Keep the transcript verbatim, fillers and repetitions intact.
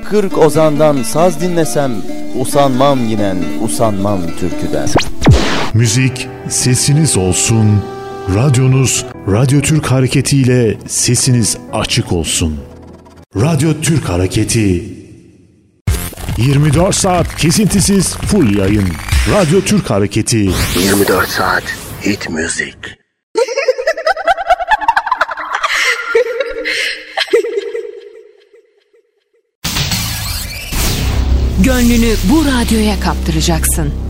kırk ozandan saz dinlesem, usanmam yinen, usanmam türküden. Müzik sesiniz olsun, radyonuz Radyo Türk Hareketi ile sesiniz açık olsun. Radyo Türk Hareketi. yirmi dört saat kesintisiz full yayın. Radyo Türk Hareketi. yirmi dört saat hit müzik. Gönlünü bu radyoya kaptıracaksın.